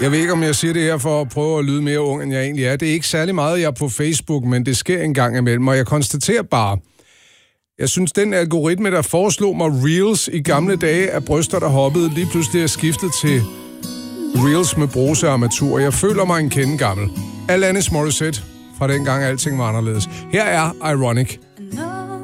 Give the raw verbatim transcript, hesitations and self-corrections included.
Jeg ved ikke, om jeg siger det her for at prøve at lyde mere ung, end jeg egentlig er. Det er ikke særlig meget, jeg er på Facebook, men det sker en gang imellem, og jeg konstaterer bare, jeg synes, den algoritme, der foreslog mig Reels i gamle dage af bryster, der hoppede, lige pludselig er skiftet til Reels med brusearmatur. Jeg føler mig en kende gammel. Alanis Morissette fra dengang alting var anderledes. Her er Ironic.